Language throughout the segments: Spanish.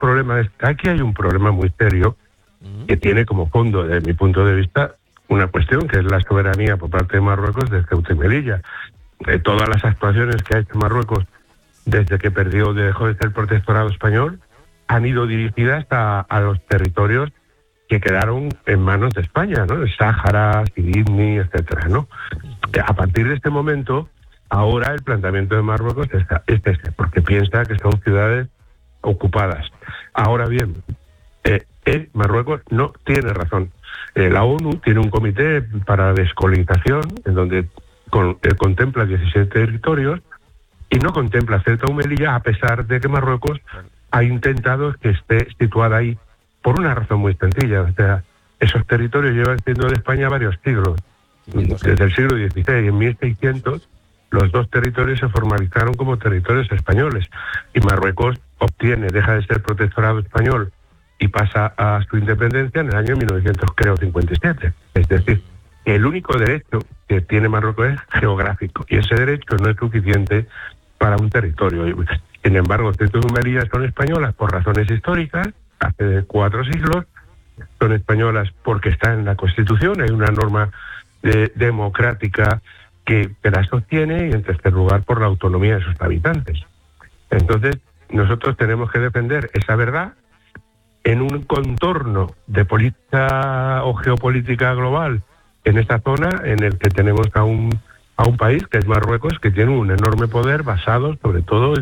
problema, aquí hay un problema muy serio que tiene como fondo, desde mi punto de vista, una cuestión que es la soberanía por parte de Marruecos de Ceuta y Melilla. Todas las actuaciones que ha hecho Marruecos desde que dejó de ser protectorado español, han ido dirigidas a los territorios que quedaron en manos de España, ¿no? El Sáhara, Siribni, etcétera, ¿no? A partir de este momento, ahora el planteamiento de Marruecos es ese, porque piensa que son ciudades ocupadas. Ahora bien, Marruecos no tiene razón. La ONU tiene un comité para descolonización en donde contempla 17 territorios y no contempla Ceuta y Melilla, a pesar de que Marruecos ha intentado que esté situada ahí por una razón muy sencilla. O sea, esos territorios llevan siendo de España varios siglos. Desde el siglo XVI, en 1600, los dos territorios se formalizaron como territorios españoles y Marruecos deja de ser protectorado español y pasa a su independencia en el año 1957. Es decir, el único derecho que tiene Marruecos es geográfico y ese derecho no es suficiente para un territorio. Sin embargo, Ceuta y Melilla son españolas por razones históricas, hace 4 siglos, son españolas porque está en la Constitución, hay una norma democrática que la sostiene, y en tercer lugar por la autonomía de sus habitantes. Entonces, nosotros tenemos que defender esa verdad en un contorno de política o geopolítica global en esta zona en el que tenemos a un país que es Marruecos, que tiene un enorme poder basado sobre todo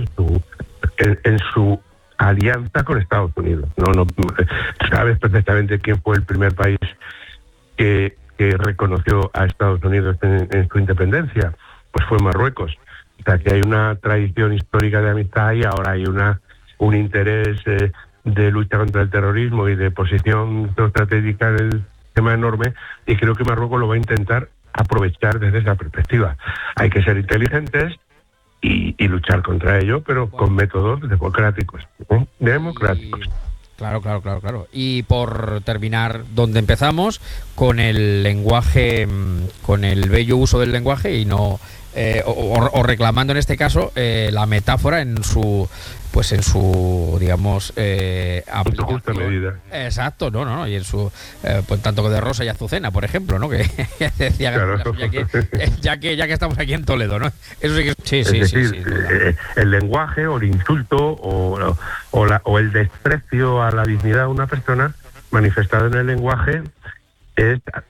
en su alianza con Estados Unidos. No sabes perfectamente quién fue el primer país que reconoció a Estados Unidos en su independencia. Pues fue Marruecos. O sea que hay una tradición histórica de amistad y ahora hay un interés de lucha contra el terrorismo y de posición estratégica en el tema enorme, y creo que Marruecos lo va a intentar aprovechar desde esa perspectiva. Hay que ser inteligentes y luchar contra ello, pero con métodos democráticos. Democráticos. Claro. Y por terminar donde empezamos, con el lenguaje, con el bello uso del lenguaje y no o reclamando en este caso la metáfora en su digamos en su justa medida. Exacto, no, y en su pues tanto de Rosa y Azucena, por ejemplo, ¿no? Que decía, claro. ya que estamos aquí en Toledo, ¿no? Eso sí que sí. El lenguaje o el insulto o el desprecio a la dignidad de una persona manifestado en el lenguaje es